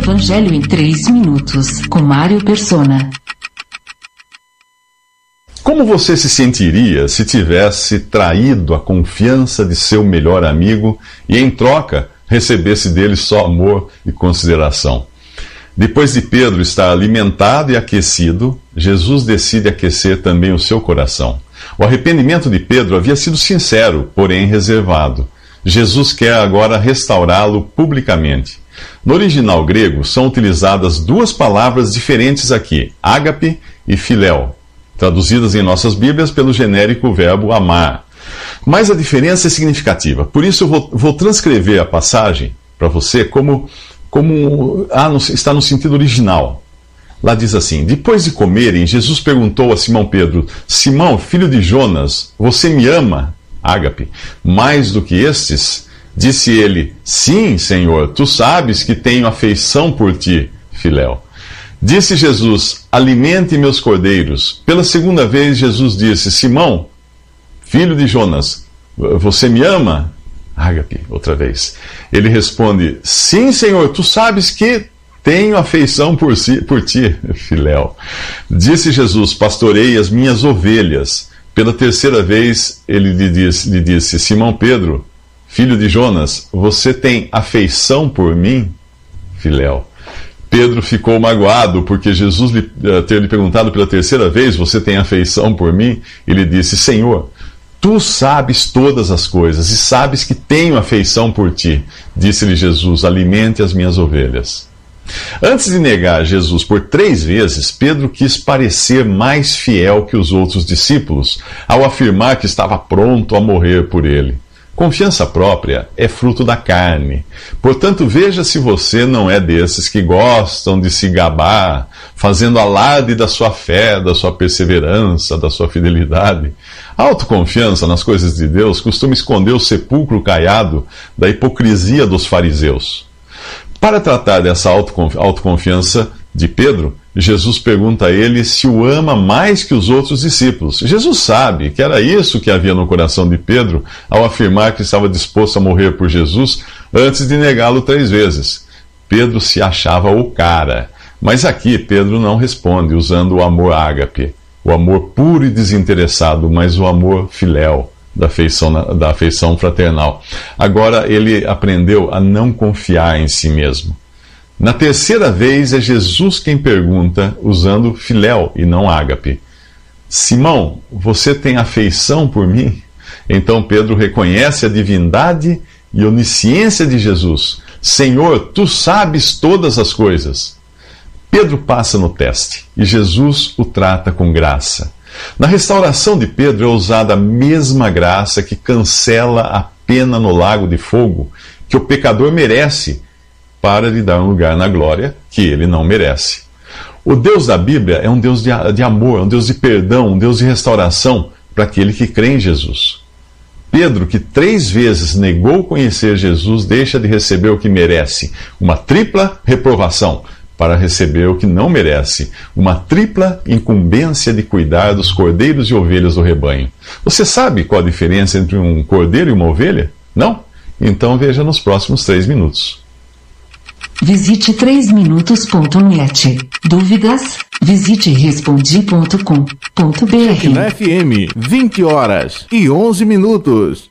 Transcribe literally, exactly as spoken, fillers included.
Evangelho em três minutos, com Mário Persona. Como você se sentiria se tivesse traído a confiança de seu melhor amigo e, em troca, recebesse dele só amor e consideração? Depois de Pedro estar alimentado e aquecido, Jesus decide aquecer também o seu coração. O arrependimento de Pedro havia sido sincero, porém reservado. Jesus quer agora restaurá-lo publicamente. No original grego são utilizadas duas palavras diferentes aqui, ágape e filéu, traduzidas em nossas Bíblias pelo genérico verbo amar. Mas a diferença é significativa. Por isso eu vou, vou transcrever a passagem para você como, como ah, no, está no sentido original. Lá diz assim: depois de comerem, Jesus perguntou a Simão Pedro: Simão, filho de Jonas, você me ama, ágape, mais do que estes? Disse ele: sim, Senhor, tu sabes que tenho afeição por ti, filéu. Disse Jesus: alimente meus cordeiros. Pela segunda vez Jesus disse: Simão, filho de Jonas, você me ama? Ágape, outra vez. Ele responde: sim, Senhor, tu sabes que tenho afeição por, si, por ti, filéu. Disse Jesus: pastorei as minhas ovelhas. Pela terceira vez ele lhe disse, lhe disse: Simão Pedro, filho de Jonas, você tem afeição por mim, filéu. Pedro ficou magoado porque Jesus lhe, uh, ter lhe perguntado pela terceira vez: você tem afeição por mim? E lhe disse: Senhor, tu sabes todas as coisas e sabes que tenho afeição por ti. Disse-lhe Jesus: alimente as minhas ovelhas. Antes de negar Jesus por três vezes, Pedro quis parecer mais fiel que os outros discípulos ao afirmar que estava pronto a morrer por ele. Confiança própria é fruto da carne. Portanto, veja se você não é desses que gostam de se gabar, fazendo alarde da sua fé, da sua perseverança, da sua fidelidade. A autoconfiança nas coisas de Deus costuma esconder o sepulcro caiado da hipocrisia dos fariseus. Para tratar dessa autoconfiança de Pedro, Jesus pergunta a ele se o ama mais que os outros discípulos. Jesus sabe que era isso que havia no coração de Pedro ao afirmar que estava disposto a morrer por Jesus antes de negá-lo três vezes. Pedro se achava o cara. Mas aqui Pedro não responde usando o amor ágape, o amor puro e desinteressado, mas o amor filéu, da afeição, da afeição fraternal. Agora ele aprendeu a não confiar em si mesmo. Na terceira vez é Jesus quem pergunta, usando filéu e não ágape: Simão, você tem afeição por mim? Então Pedro reconhece a divindade e onisciência de Jesus. Senhor, tu sabes todas as coisas. Pedro passa no teste e Jesus o trata com graça. Na restauração de Pedro é usada a mesma graça que cancela a pena no lago de fogo que o pecador merece para lhe dar um lugar na glória que ele não merece. O Deus da Bíblia é um Deus de, de amor, um Deus de perdão, um Deus de restauração para aquele que crê em Jesus. Pedro, que três vezes negou conhecer Jesus, deixa de receber o que merece, uma tripla reprovação, para receber o que não merece, uma tripla incumbência de cuidar dos cordeiros e ovelhas do rebanho. Você sabe qual a diferença entre um cordeiro e uma ovelha? Não? Então veja nos próximos três minutos. Visite três minutos ponto net. Dúvidas? Visite respondi ponto com ponto br. Na F M, vinte horas e onze minutos.